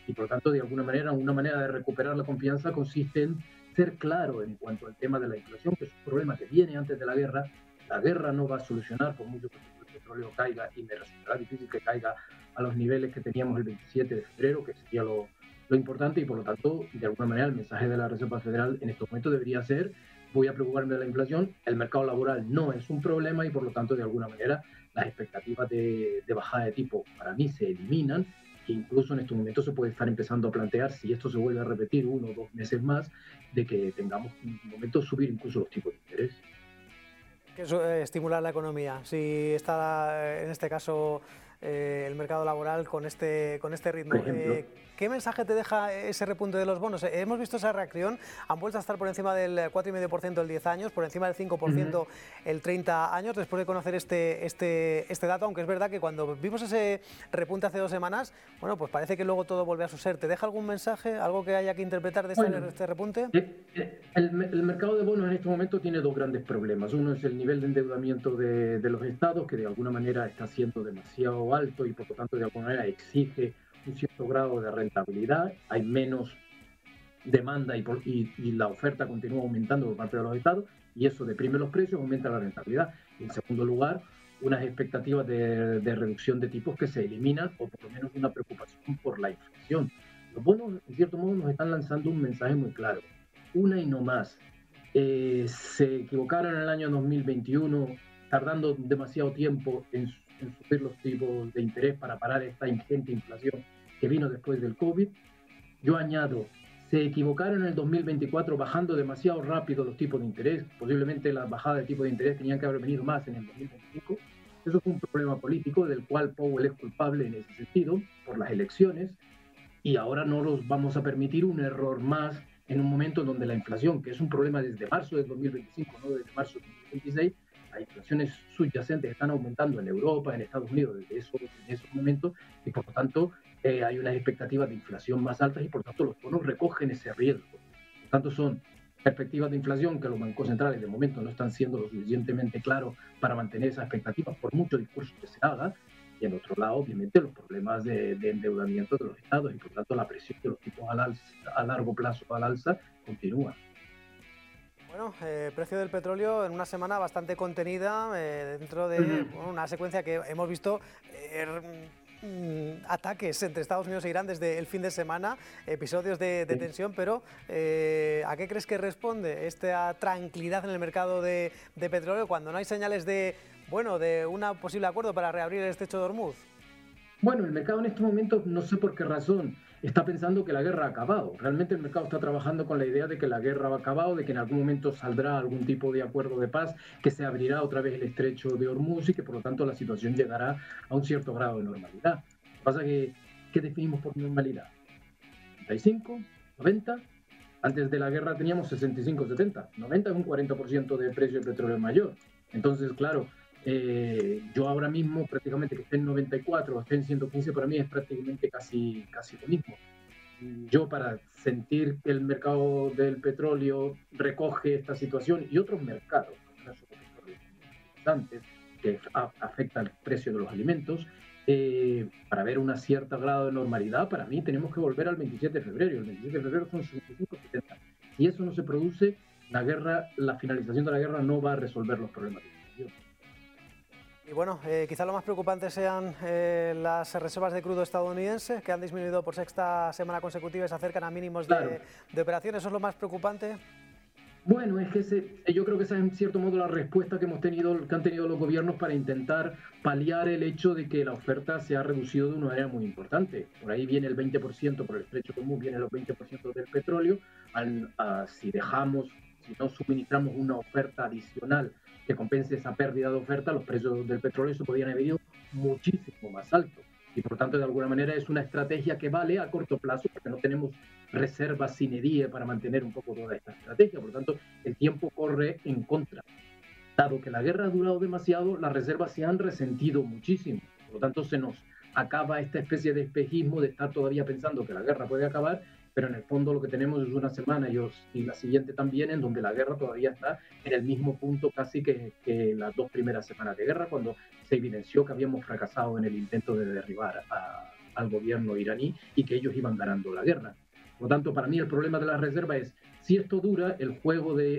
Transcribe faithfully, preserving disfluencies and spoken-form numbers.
Y por lo tanto, de alguna manera, una manera de recuperar la confianza consiste en ser claro en cuanto al tema de la inflación, que es un problema que viene antes de la guerra. La guerra no va a solucionar, por mucho que el petróleo caiga, y me resultará difícil que caiga a los niveles que teníamos el veintisiete de febrero, que sería lo, lo importante, y por lo tanto, de alguna manera, el mensaje de la Reserva Federal en estos momentos debería ser: voy a preocuparme de la inflación, el mercado laboral no es un problema, y por lo tanto, de alguna manera, las expectativas de, de bajada de tipo para mí se eliminan, que incluso en estos momentos se puede estar empezando a plantear, si esto se vuelve a repetir uno o dos meses más, de que tengamos un momento subir incluso los tipos de interés. Que es eh, estimular la economía. Si está, eh, en este caso, eh, el mercado laboral con este, con este Por ritmo. ejemplo, Eh, ¿Qué mensaje te deja ese repunte de los bonos? Eh, hemos visto esa reacción, han vuelto a estar por encima del cuatro coma cinco por ciento el diez años, por encima del cinco por ciento uh-huh. el treinta años, después de conocer este, este, este dato, aunque es verdad que cuando vimos ese repunte hace dos semanas, bueno, pues parece que luego todo vuelve a su ser. ¿Te deja algún mensaje, algo que haya que interpretar de este, Bueno, este repunte? eh, eh, el, el mercado de bonos en este momento tiene dos grandes problemas. Uno es el nivel de endeudamiento de, de los estados, que de alguna manera está siendo demasiado alto y por lo tanto de alguna manera exige un cierto grado de rentabilidad. Hay menos demanda y, por, y, y la oferta continúa aumentando por parte de los estados, y eso deprime los precios, aumenta la rentabilidad. Y en segundo lugar, unas expectativas de, de reducción de tipos que se eliminan, o por lo menos una preocupación por la inflación. Los bonos, en cierto modo, nos están lanzando un mensaje muy claro. Una y no más. Eh, se equivocaron en el año dos mil veintiuno, tardando demasiado tiempo en, en subir los tipos de interés para parar esta ingente inflación que vino después del COVID. Yo añado, se equivocaron en el dos mil veinticuatro bajando demasiado rápido los tipos de interés. Posiblemente las bajadas de tipo de interés tenían que haber venido más en el dos mil veinticinco. Eso fue un problema político del cual Powell es culpable en ese sentido, por las elecciones, y ahora no nos vamos a permitir un error más en un momento donde la inflación, que es un problema desde marzo del dos mil veinticinco, no desde marzo del dos mil veintiséis, las inflaciones subyacentes están aumentando en Europa, en Estados Unidos, desde, eso, desde esos momentos, y por lo tanto eh, hay unas expectativas de inflación más altas, y por lo tanto los bonos recogen ese riesgo. Por lo tanto, son perspectivas de inflación que los bancos centrales de momento no están siendo lo suficientemente claros para mantener esas expectativas, por mucho discurso que se haga. Y en otro lado, obviamente, los problemas de, de endeudamiento de los estados, y por tanto la presión de los tipos al alza, a largo plazo al alza continúa. Bueno, eh, precio del petróleo en una semana bastante contenida, eh, dentro de bueno, una secuencia que hemos visto eh, ataques entre Estados Unidos e Irán desde el fin de semana, episodios de, de tensión, pero eh, ¿a qué crees que responde esta tranquilidad en el mercado de, de petróleo cuando no hay señales de, bueno, de un posible acuerdo para reabrir el estrecho de Hormuz? Bueno, el mercado en estos momentos, no sé por qué razón, está pensando que la guerra ha acabado. Realmente el mercado está trabajando con la idea de que la guerra ha acabado, de que en algún momento saldrá algún tipo de acuerdo de paz, que se abrirá otra vez el estrecho de Hormuz y que por lo tanto la situación llegará a un cierto grado de normalidad. Lo que pasa es que, ¿qué definimos por normalidad? ¿noventa y cinco? ¿noventa? Antes de la guerra teníamos sesenta y cinco, setenta. noventa es un cuarenta por ciento de precio de petróleo mayor. Entonces, claro, eh, yo ahora mismo prácticamente que esté en noventa y cuatro o esté en ciento quince, para mí es prácticamente casi, casi lo mismo. Yo, para sentir que el mercado del petróleo recoge esta situación y otros mercados, importantes, que afecta el precio de los alimentos, eh, para ver una cierta grado de normalidad, para mí tenemos que volver al veintisiete de febrero. El veintisiete de febrero son sesenta y cinco, setenta. Si eso no se produce, la guerra, la finalización de la guerra no va a resolver los problemas de inflación. Y bueno, eh, quizá lo más preocupante sean eh, las reservas de crudo estadounidense, que han disminuido por sexta semana consecutiva y se acercan a mínimos Claro. de, de operación. ¿Eso es lo más preocupante? Bueno, es que ese, yo creo que esa es en cierto modo la respuesta que hemos tenido, que han tenido los gobiernos para intentar paliar el hecho de que la oferta se ha reducido de una manera muy importante. Por ahí viene el veinte por ciento, por el estrecho común viene los veinte por ciento del petróleo. Al, a, si dejamos, si no suministramos una oferta adicional que compense esa pérdida de oferta, los precios del petróleo se podrían haber ido muchísimo más altos. Y por tanto, de alguna manera, es una estrategia que vale a corto plazo, porque no tenemos reservas sine die para mantener un poco toda esta estrategia. Por lo tanto, el tiempo corre en contra. Dado que la guerra ha durado demasiado, las reservas se han resentido muchísimo. Por lo tanto, se nos acaba esta especie de espejismo de estar todavía pensando que la guerra puede acabar, pero en el fondo lo que tenemos es una semana y, os, y la siguiente también, en donde la guerra todavía está en el mismo punto casi que, que las dos primeras semanas de guerra, cuando se evidenció que habíamos fracasado en el intento de derribar a, al gobierno iraní y que ellos iban ganando la guerra. Por lo tanto, para mí el problema de la reserva es, si esto dura, el juego de